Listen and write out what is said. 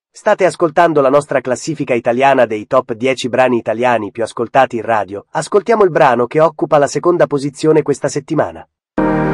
State ascoltando la nostra classifica italiana dei top 10 brani italiani più ascoltati in radio. Ascoltiamo il brano che occupa la seconda posizione questa settimana.